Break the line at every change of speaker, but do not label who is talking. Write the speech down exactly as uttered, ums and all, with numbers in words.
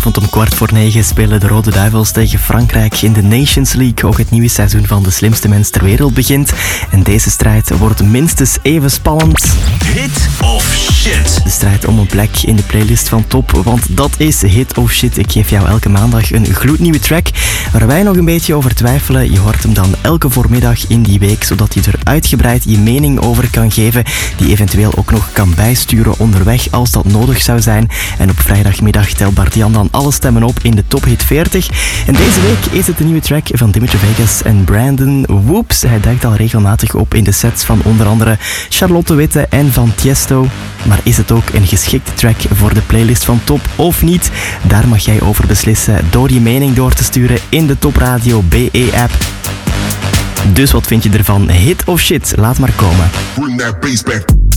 Vanavond om kwart voor negen spelen de Rode Duivels tegen Frankrijk in de Nations League. Ook het nieuwe seizoen van De Slimste Mens ter Wereld begint. En deze strijd wordt minstens even spannend.
Hit of shit?
De strijd om een plek in de playlist van Top, want dat is Hit of Shit. Ik geef jou elke maandag een gloednieuwe track waar wij nog een beetje over twijfelen. Je hoort hem dan elke voormiddag in die week, zodat je er uitgebreid je mening over kan geven, die eventueel ook nog kan bijsturen onderweg als dat nodig zou zijn. En op vrijdagmiddag telt Bart-Jan dan alle stemmen op in de Top Hit veertig. En deze week is het de nieuwe track van Dimitri Vegas en Brandon Whoops. Hij duikt al regelmatig op in de sets van onder andere Charlotte Witte en van Tiesto. Maar is het ook een geschikte track voor de playlist van Top of niet? Daar mag jij over beslissen door je mening door te sturen in de Top Radio B E-app. Dus wat vind je ervan? Hit of shit? Laat maar komen.
Bring that bass back.